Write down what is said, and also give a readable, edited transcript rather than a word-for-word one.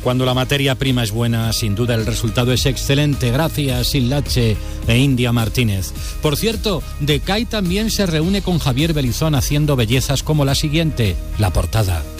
Cuando la materia prima es buena, sin duda el resultado es excelente. Gracias, Ilache e India Martínez. Por cierto, Decay también se reúne con Javier Belizón haciendo bellezas como la siguiente, la portada.